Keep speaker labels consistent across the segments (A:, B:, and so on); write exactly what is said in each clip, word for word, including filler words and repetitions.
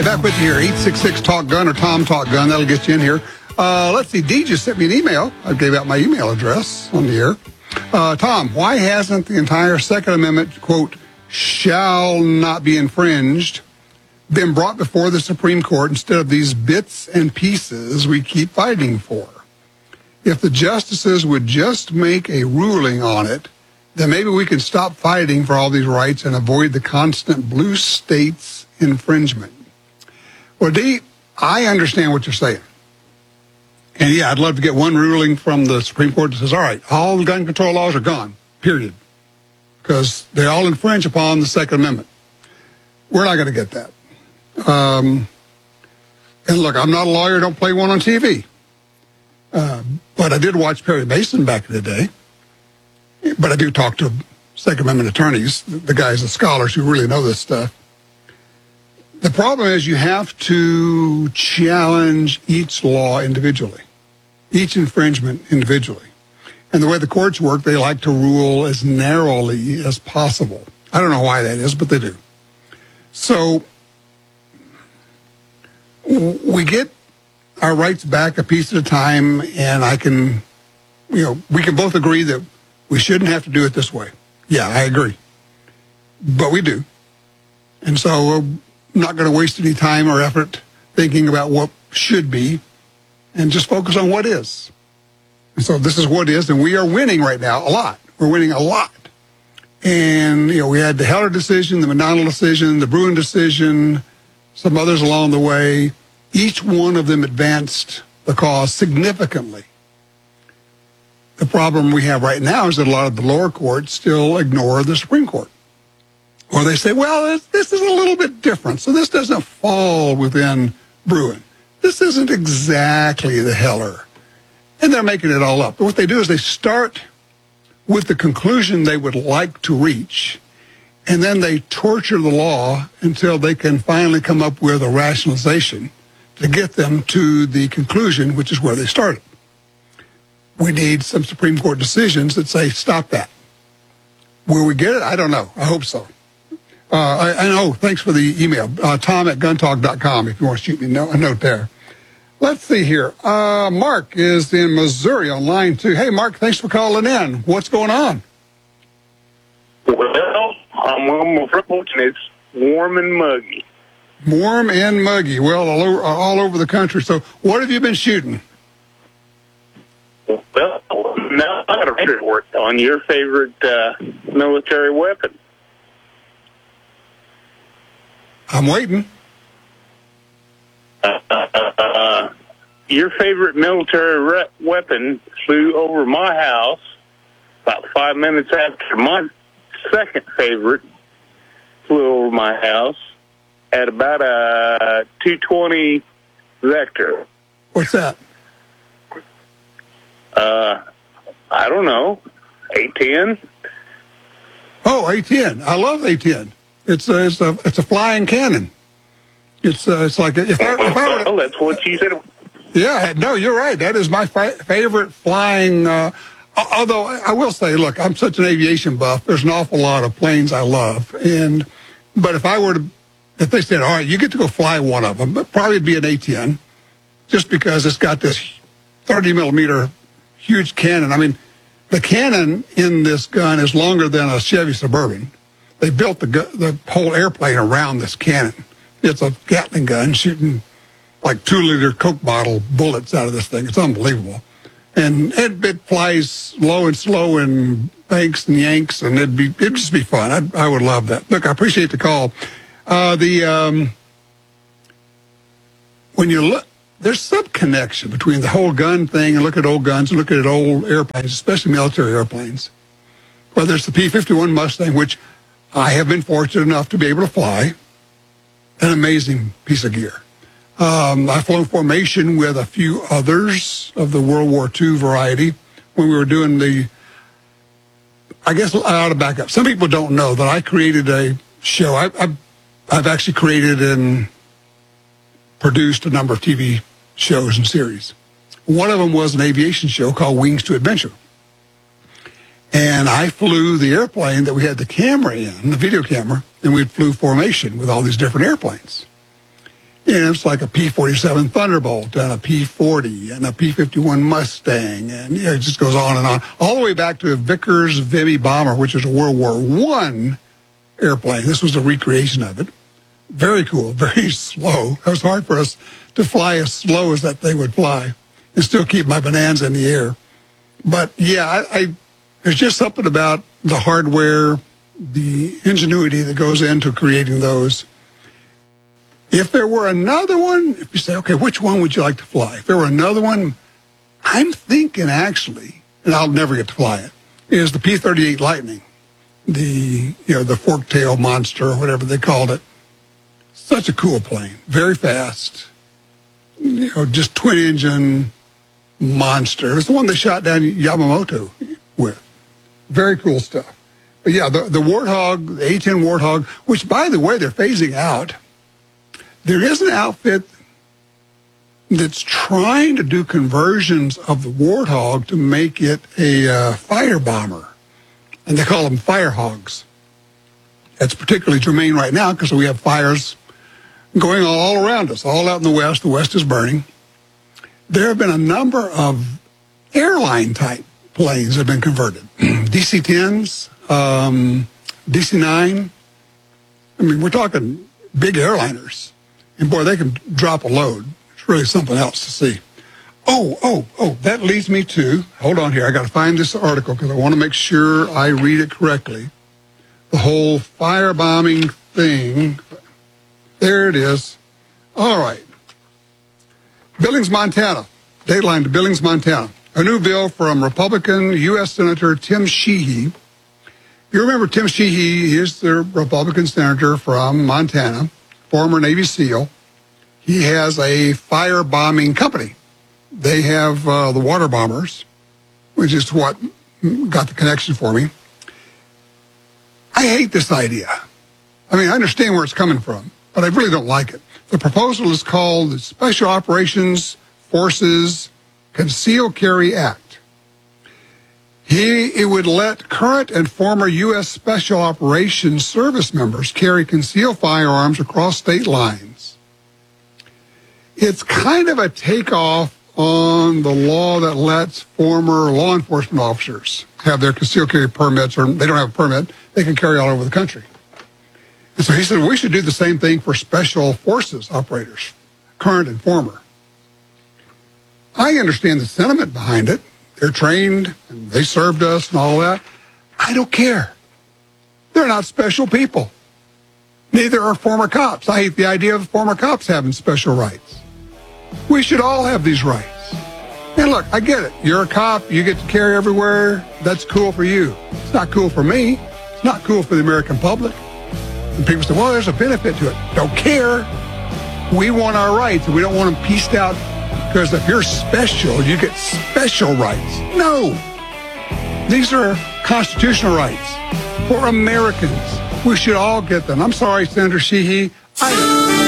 A: right, back with you here. eight six six talk gun or Tom Talk Gun. That'll get you in here. Uh, let's see. Dee just sent me an email. I gave out my email address on the air. Uh, Tom, why hasn't the entire Second Amendment, quote, shall not be infringed, been brought before the Supreme Court instead of these bits and pieces we keep fighting for? If the justices would just make a ruling on it, then maybe we can stop fighting for all these rights and avoid the constant blue states infringement. Well, Dee, I understand what you're saying. And yeah, I'd love to get one ruling from the Supreme Court that says, all right, all the gun control laws are gone, period. Because they all infringe upon the Second Amendment. We're not going to get that. Um, and look, I'm not a lawyer, don't play one on T V. Uh, but I did watch Perry Mason back in the day. But I do talk to Second Amendment attorneys, the guys, the scholars who really know this stuff. The problem is you have to challenge each law individually, each infringement individually. And the way the courts work, they like to rule as narrowly as possible. I don't know why that is, but they do. So we get our rights back a piece at a time, and I can, you know, we can both agree that we shouldn't have to do it this way. Yeah, I agree. But we do. And so we're not going to waste any time or effort thinking about what should be and just focus on what is. And so this is what is, and we are winning right now a lot. We're winning a lot. And, you know, we had the Heller decision, the McDonald decision, the Bruen decision, some others along the way. Each one of them advanced the cause significantly. The problem we have right now is that a lot of the lower courts still ignore the Supreme Court. Or they say, well, this is a little bit different, so this doesn't fall within Bruen. This isn't exactly the Heller. And they're making it all up. But what they do is they start with the conclusion they would like to reach, and then they torture the law until they can finally come up with a rationalization to get them to the conclusion, which is where they started. We need some Supreme Court decisions that say, stop that. Will we get it? I don't know. I hope so. Uh, I, I know. Thanks for the email. Uh, Tom at gun talk dot com if you want to shoot me a note there. Let's see here. Uh, Mark is in Missouri on line two. Hey, Mark, thanks for calling in. What's going on?
B: Well, I'm on my front porch and it's warm and muggy.
A: Warm and muggy. Well, all over, all over the country. So what have you been shooting?
B: Well, now I got a report on your favorite uh, military weapon.
A: I'm waiting.
B: Uh, uh, your favorite military re- weapon flew over my house about five minutes after my second favorite flew over my house at about a two twenty Vector.
A: What's that?
B: Uh, I don't know, A ten.
A: Oh, A ten. I love A ten. It's a, it's a, it's a flying cannon. It's uh, it's like if I, if I were to,
B: well, that's what you said.
A: Yeah, no, you're right. That is my fi- favorite flying. Uh, although I will say, look, I'm such an aviation buff. There's an awful lot of planes I love, and but if I were to, if they said, all right, you get to go fly one of them, it'd probably be an A ten, just because it's got this thirty millimeter huge cannon. I mean, the cannon in this gun is longer than a Chevy Suburban. They built the gu- the whole airplane around this cannon. It's a Gatling gun shooting like two-liter Coke bottle bullets out of this thing. It's unbelievable. And it, it flies low and slow and banks and yanks, and it'd be it'd just be fun. I'd, I would love that. Look, I appreciate the call. Uh, the um, when you look, there's some connection between the whole gun thing and look at old guns and look at old airplanes, especially military airplanes. Whether it's the P fifty-one Mustang, which I have been fortunate enough to be able to fly, an amazing piece of gear. Um, I've flown formation with a few others of the World War Two variety when we were doing the, I guess I ought to back up. Some people don't know that I created a show. I, I've, I've actually created and produced a number of T V shows and series. One of them was an aviation show called Wings to Adventure. And I flew the airplane that we had the camera in, the video camera, and we flew formation with all these different airplanes. You know, it's like a P forty-seven Thunderbolt and a P forty and a P fifty-one Mustang, and you know, it just goes on and on, all the way back to a Vickers Vimy bomber, which is a World War One airplane. This was a recreation of it. Very cool, very slow. It was hard for us to fly as slow as that thing would fly and still keep my Bonanza in the air. But yeah, I, I there's just something about the hardware, the ingenuity that goes into creating those. If there were another one, if you say, okay, which one would you like to fly? If there were another one, I'm thinking actually, and I'll never get to fly it, is the P thirty-eight Lightning, the, you know, the fork-tail monster or whatever they called it. Such a cool plane, very fast, you know, just twin-engine monster. It's the one they shot down Yamamoto with. Very cool stuff. But yeah, the, the Warthog, the A ten Warthog, which, by the way, they're phasing out. There is an outfit that's trying to do conversions of the Warthog to make it a uh, fire bomber, and they call them Firehogs. That's particularly germane right now because we have fires going all around us, all out in the West. The West is burning. There have been a number of airline-type planes that have been converted. D C tens, um, D C nine. I mean, we're talking big airliners. And boy, they can drop a load. It's really something else to see. Oh, oh, oh, that leads me to, hold on here, I got to find this article because I want to make sure I read it correctly. The whole firebombing thing. There it is. All right. Billings, Montana. Dateline to Billings, Montana. A new bill from Republican U S Senator Tim Sheehy. You remember Tim Sheehy, he is the Republican senator from Montana, former Navy SEAL. He has a firebombing company. They have uh, the water bombers, which is what got the connection for me. I hate this idea. I mean, I understand where it's coming from, but I really don't like it. The proposal is called the Special Operations Forces Concealed Carry Act. He, it would let current and former U S Special Operations service members carry concealed firearms across state lines. It's kind of a takeoff on the law that lets former law enforcement officers have their concealed carry permits, or they don't have a permit, they can carry all over the country. And so he said, we should do the same thing for special forces operators, current and former. I understand the sentiment behind it. They're trained, and they served us and all that. I don't care. They're not special people. Neither are former cops. I hate the idea of former cops having special rights. We should all have these rights. And look, I get it. You're a cop. You get to carry everywhere. That's cool for you. It's not cool for me. It's not cool for the American public. And people say, well, there's a benefit to it. Don't care. We want our rights, and we don't want them pieced out. Because if you're special, you get special rights. No. These are constitutional rights for Americans. We should all get them. I'm sorry, Senator Sheehy. I...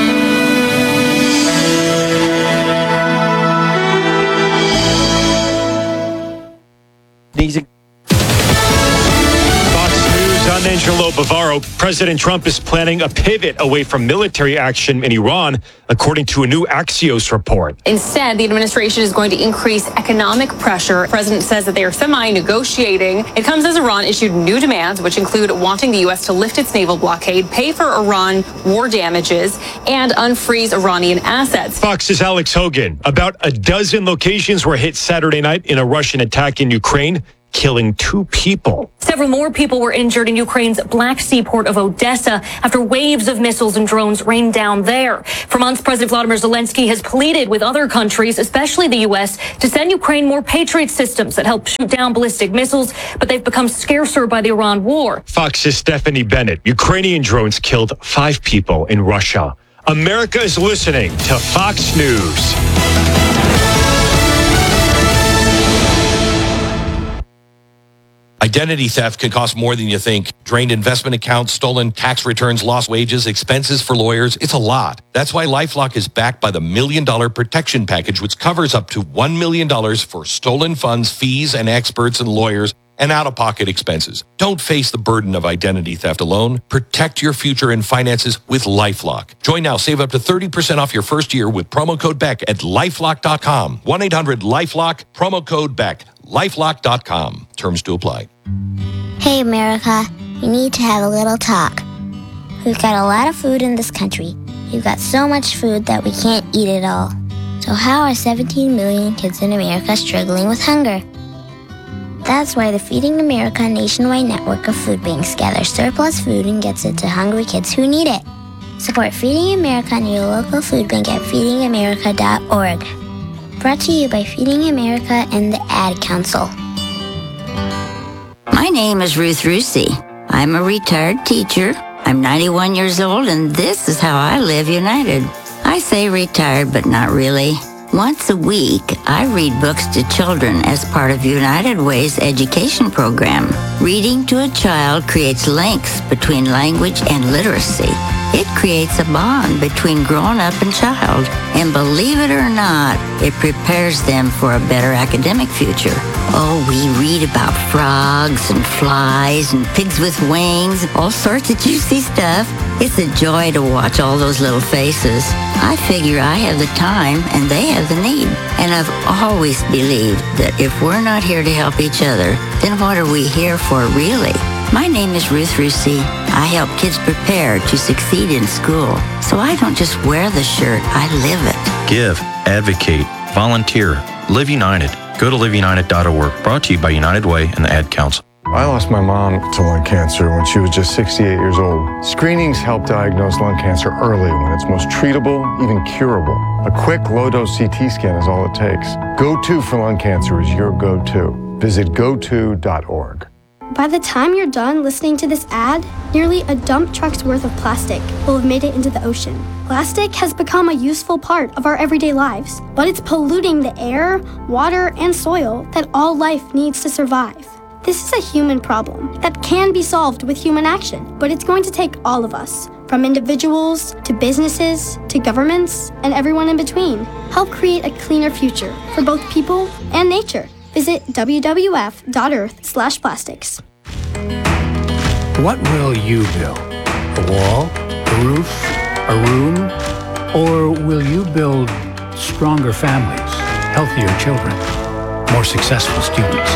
C: Fox News, I'm Angelo Bavaro. President Trump is planning a pivot away from military action in Iran, according to a new Axios report.
D: Instead, the administration is going to increase economic pressure. The president says that they are semi-negotiating. It comes as Iran issued new demands, which include wanting the U S to lift its naval blockade, pay for Iran war damages, and unfreeze Iranian assets.
C: Fox's Alex Hogan. About a dozen locations were hit Saturday night in a Russian attack in Ukraine, killing two people.
E: Several more people were injured in Ukraine's Black Sea port of Odessa after waves of missiles and drones rained down there. For months, President Vladimir Zelensky has pleaded with other countries, especially the U S, to send Ukraine more Patriot systems that help shoot down ballistic missiles, but they've become scarcer by the Iran war.
C: Fox's Stephanie Bennett. Ukrainian drones killed five people in Russia. America is listening to Fox News.
F: Identity theft can cost more than you think. Drained investment accounts, stolen tax returns, lost wages, expenses for lawyers. It's a lot. That's why LifeLock is backed by the Million Dollar Protection Package, which covers up to one million dollars for stolen funds, fees, and experts and lawyers and out-of-pocket expenses. Don't face the burden of identity theft alone. Protect your future and finances with LifeLock. Join now. Save up to thirty percent off your first year with promo code Beck at lifelock dot com. one eight hundred lifelock, promo code Beck. lifelock dot com. Terms to apply.
G: Hey, America. We need to have a little talk. We've got a lot of food in this country. We've got so much food that we can't eat it all. So how are seventeen million kids in America struggling with hunger? That's why the Feeding America nationwide network of food banks gathers surplus food and gets it to hungry kids who need it. Support Feeding America and your local food bank at feeding america dot org. Brought to you by Feeding America and the Ad Council.
H: My name is Ruth Rusi. I'm a retired teacher. I'm ninety-one years old, and this is how I live United. I say retired, but not really. Once a week, I read books to children as part of United Way's education program. Reading to a child creates links between language and literacy. It creates a bond between grown-up and child. And believe it or not, it prepares them for a better academic future. Oh, we read about frogs and flies and pigs with wings, all sorts of juicy stuff. It's a joy to watch all those little faces. I figure I have the time and they have the need. And I've always believed that if we're not here to help each other, then what are we here for really? My name is Ruth Rusi. I help kids prepare to succeed in school. So I don't just wear the shirt, I live it.
I: Give, advocate, volunteer, Live United. Go to live united dot org. Brought to you by United Way and the Ad Council.
J: I lost my mom to lung cancer when she was just sixty-eight years old. Screenings help diagnose lung cancer early when it's most treatable, even curable. A quick low-dose C T scan is all it takes. Go To for lung cancer is your go-to. Visit go to dot org.
K: By the time you're done listening to this ad, nearly a dump truck's worth of plastic will have made it into the ocean. Plastic has become a useful part of our everyday lives, but it's polluting the air, water, and soil that all life needs to survive. This is a human problem that can be solved with human action, but it's going to take all of us, from individuals to businesses to governments and everyone in between. Help create a cleaner future for both people and nature. Visit w w f dot earth slash plastics.
L: What will you build? A wall? A roof? A room? Or will you build stronger families, healthier children, more successful students?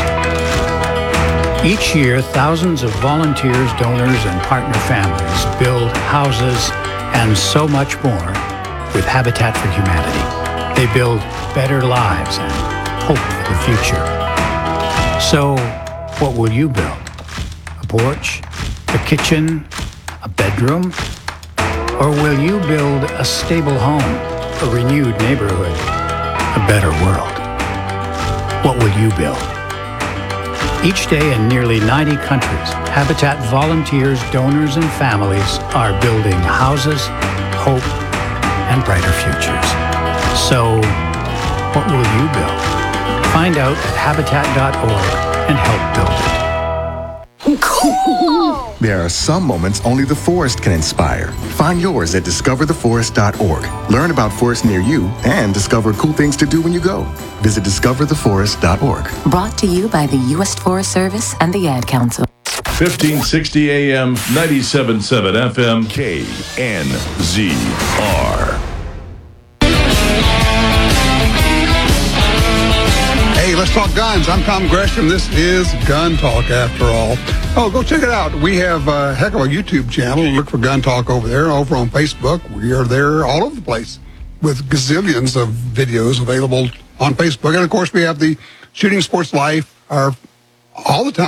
L: Each year, thousands of volunteers, donors, and partner families build houses and so much more with Habitat for Humanity. They build better lives and hope for the future. So, what will you build? A porch? A kitchen? A bedroom? Or will you build a stable home, a renewed neighborhood, a better world? What will you build? Each day in nearly ninety countries, Habitat volunteers, donors, and families are building houses, hope, and brighter futures. So, what will you build? Find out at habitat dot org and help build it.
M: Cool! There are some moments only the forest can inspire. Find yours at discover the forest dot org. Learn about forests near you and discover cool things to do when you go. Visit discover the forest dot org.
N: Brought to you by the U S Forest Service and the Ad Council.
O: fifteen sixty A M, ninety-seven point seven F M, K N Z R.
A: Hey, let's talk guns. I'm Tom Gresham. This is Gun Talk, after all. Oh, go check it out. We have a heck of a YouTube channel. Look for Gun Talk over there. Over on Facebook, we are there all over the place with gazillions of videos available on Facebook. And, of course, we have the Shooting Sports Life, our all the time.